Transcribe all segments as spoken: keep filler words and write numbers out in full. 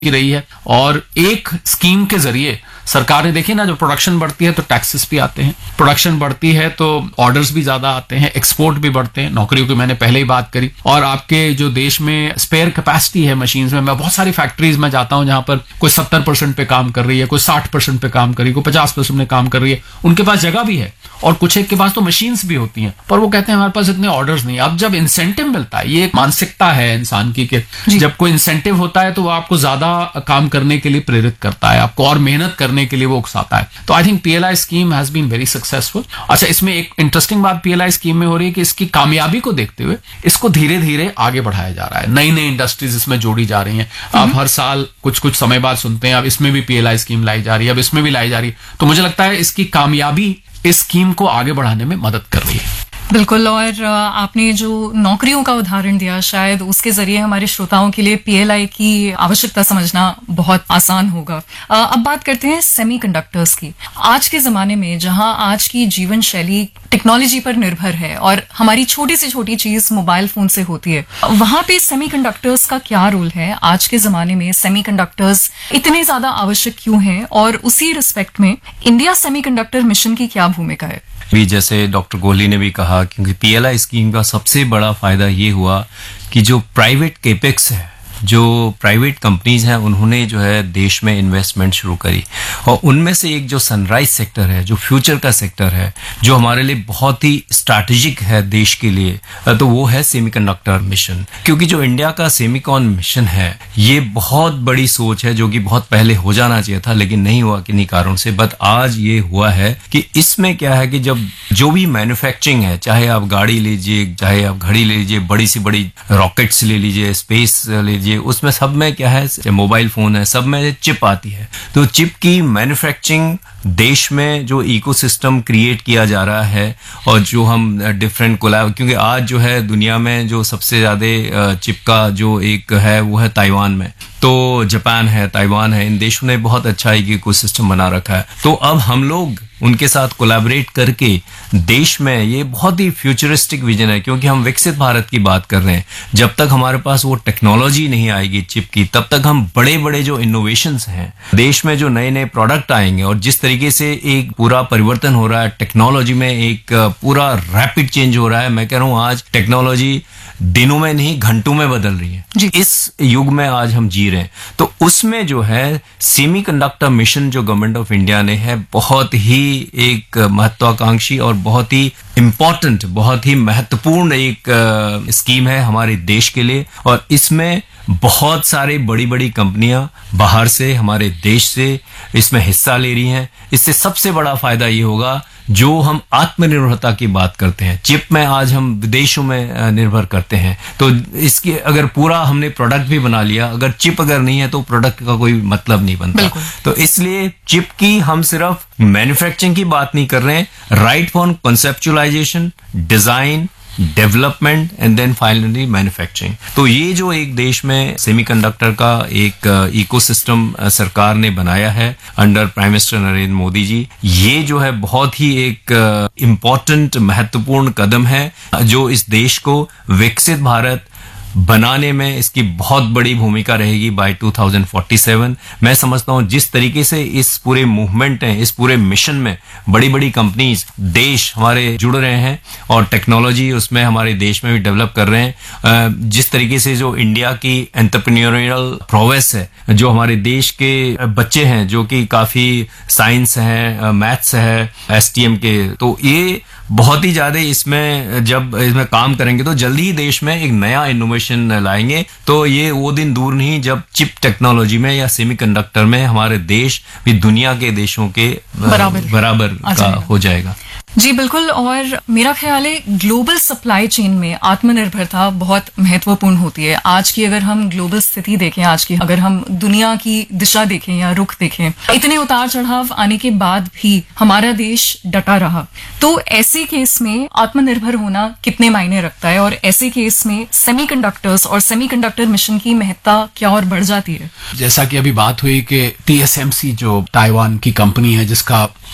की रही है। और एक स्कीम के जरिए सरकार ने, देखिए ना, जब प्रोडक्शन बढ़ती है तो टैक्सेस भी आते हैं, प्रोडक्शन बढ़ती है तो ऑर्डर्स भी ज्यादा आते हैं, एक्सपोर्ट भी बढ़ते हैं, नौकरियों की मैंने पहले ही बात करी। और आपके जो देश में स्पेयर कैपेसिटी है मशीन्स में, मैं बहुत सारी फैक्ट्रीज में जाता हूं जहां पर कोई सत्तर परसेंट पे काम कर रही है, कोई साठ परसेंट पे काम कर रही है, कोई पचास परसेंट में काम कर रही है, उनके पास जगह भी है और कुछ एक के पास तो मशीन्स भी होती हैं, पर वो कहते हैं हमारे पास इतने ऑर्डर्स नहीं। अब जब इंसेंटिव मिलता है, ये एक मानसिकता है इंसान की कि जब कोई इंसेंटिव होता है तो वो आपको ज्यादा काम करने के लिए प्रेरित करता है, आपको और मेहनत करने के लिए वो उकसाता है। तो I think PLI scheme has been very successful. अच्छा, इसमें एक इंटरेस्टिंग बात पीएलआई स्कीम में हो रही है कि इसकी कामयाबी को देखते हुए इसको धीरे धीरे आगे बढ़ाया जा रहा है, नई नई इंडस्ट्रीज इसमें जोड़ी जा रही हैं। आप हर साल कुछ कुछ समय बाद सुनते हैं अब इसमें भी पीएलआई स्कीम लाई जा रही है, अब इसमें भी लाई जा रही है। तो मुझे लगता है इसकी कामयाबी इस स्कीम को आगे बढ़ाने में मदद कर रही है। बिल्कुल। और आपने जो नौकरियों का उदाहरण दिया, शायद उसके जरिए हमारे श्रोताओं के लिए पीएलआई की आवश्यकता समझना बहुत आसान होगा। अब बात करते हैं सेमीकंडक्टर्स की। आज के जमाने में जहां आज की जीवन शैली टेक्नोलॉजी पर निर्भर है और हमारी छोटी से छोटी चीज मोबाइल फोन से होती है, वहां पे सेमीकंडक्टर्स का क्या रोल है? आज के जमाने में सेमीकंडक्टर्स इतने ज्यादा आवश्यक क्यों हैं और उसी रिस्पेक्ट में इंडिया सेमीकंडक्टर मिशन की क्या भूमिका है? भी जैसे डॉक्टर कोहली ने भी कहा, क्योंकि पीएलआई स्कीम का सबसे बड़ा फायदा ये हुआ कि जो प्राइवेट केपेक्स है, जो प्राइवेट कंपनीज हैं, उन्होंने जो है देश में इन्वेस्टमेंट शुरू करी। और उनमें से एक जो सनराइज सेक्टर है, जो फ्यूचर का सेक्टर है, जो हमारे लिए बहुत ही स्ट्रैटेजिक है देश के लिए, तो वो है सेमीकंडक्टर मिशन। क्योंकि जो इंडिया का सेमीकॉन मिशन है, ये बहुत बड़ी सोच है जो कि बहुत पहले हो जाना चाहिए था, लेकिन नहीं हुआ किन्हीं कारणों से। बट आज ये हुआ है कि इसमें क्या है कि जब जो भी मैन्युफैक्चरिंग है, चाहे आप गाड़ी लीजिए, चाहे आप घड़ी ले लीजिए, बड़ी सी बड़ी रॉकेट्स ले लीजिए, स्पेस ले लीजिए, उसमें सब में क्या है, मोबाइल फोन है, सब में चिप आती है। तो चिप की मैन्युफैक्चरिंग देश में जो इकोसिस्टम क्रिएट किया जा रहा है, और जो हम डिफरेंट कोलैब, क्योंकि आज जो है दुनिया में जो सबसे ज्यादा चिप का जो एक है वो है ताइवान में, तो जापान है, ताइवान है, इन देशों ने बहुत अच्छा एक इकोसिस्टम बना रखा है। तो अब हम लोग उनके साथ कोलैबोरेट करके देश में, ये बहुत ही फ्यूचरिस्टिक विजन है, क्योंकि हम विकसित भारत की बात कर रहे हैं। जब तक हमारे पास वो टेक्नोलॉजी नहीं आएगी चिप की, तब तक हम बड़े बड़े जो इनोवेशंस हैं देश में, जो नए नए प्रोडक्ट आएंगे, और जिस तरीके से एक पूरा परिवर्तन हो रहा है टेक्नोलॉजी में, एक पूरा रैपिड चेंज हो रहा है। मैं कह रहा हूँ आज टेक्नोलॉजी दिनों में नहीं घंटों में बदल रही है। इस युग में आज हम जी रहे हैं, तो उसमें जो है सेमीकंडक्टर मिशन जो गवर्नमेंट ऑफ इंडिया ने है, बहुत ही एक महत्वाकांक्षी और बहुत ही इम्पोर्टेंट, बहुत ही महत्वपूर्ण एक स्कीम है हमारे देश के लिए। और इसमें बहुत सारे बड़ी बड़ी कंपनियां बाहर से, हमारे देश से इसमें हिस्सा ले रही हैं। इससे सबसे बड़ा फायदा ये होगा, जो हम आत्मनिर्भरता की बात करते हैं, चिप में आज हम विदेशों में निर्भर करते हैं, तो इसके अगर पूरा हमने प्रोडक्ट भी बना लिया, अगर चिप अगर नहीं है तो प्रोडक्ट का कोई मतलब नहीं बनता। तो इसलिए चिप की हम सिर्फ मैन्युफैक्चरिंग की बात नहीं कर रहे हैं, right from conceptualisation, design, development and then finally manufacturing. तो ये जो एक देश में सेमीकंडक्टर का एक इकोसिस्टम सरकार ने बनाया है under prime minister Narendra Modi ji, ये जो है बहुत ही एक इम्पोर्टेंट, महत्वपूर्ण कदम है, जो इस देश को विकसित भारत बनाने में इसकी बहुत बड़ी भूमिका रहेगी बाय दो हज़ार सैंतालीस। मैं समझता हूं जिस तरीके से इस पूरे मूवमेंट है, इस पूरे मिशन में बड़ी बड़ी कंपनीज, देश हमारे जुड़ रहे हैं और टेक्नोलॉजी उसमें हमारे देश में भी डेवलप कर रहे हैं। जिस तरीके से जो इंडिया की एंटरप्रेन्योरियल प्रोग्रेस है, जो हमारे देश के बच्चे हैं जो कि काफी साइंस है, मैथ्स है, एसटीएम के, तो ये बहुत ही ज्यादा इसमें जब इसमें काम करेंगे तो जल्दी ही देश में एक नया इनोवेशन लाएंगे। तो ये वो दिन दूर नहीं जब चिप टेक्नोलॉजी में या सेमीकंडक्टर में हमारे देश भी दुनिया के देशों के बराबर बराबर का हो जाएगा। जी बिल्कुल। और मेरा ख्याल है ग्लोबल सप्लाई चेन में आत्मनिर्भरता बहुत महत्वपूर्ण होती है। आज की अगर हम ग्लोबल स्थिति देखें, आज की अगर हम दुनिया की दिशा देखें या रुख देखें, इतने उतार चढ़ाव आने के बाद भी हमारा देश डटा रहा। तो ऐसे केस में आत्मनिर्भर होना कितने मायने रखता है, और ऐसे केस में सेमीकंडक्टर्स और सेमीकंडक्टर मिशन की महत्ता क्या और बढ़ जाती है? जैसा कि अभी बात हुई कि टीएसएमसी जो ताइवान की कंपनी है, जिसका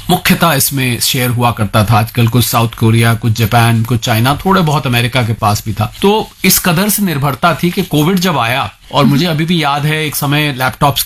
मुख्यतः इसमें शेयर हुआ करता था। आजकल कुछ साउथ कोरिया, कुछ जापान, कुछ चाइना, थोड़े बहुत अमेरिका के पास भी था। तो इस कदर से निर्भरता थी कि कोविड जब आया, और मुझे अभी भी याद है एक समय लैपटॉप्स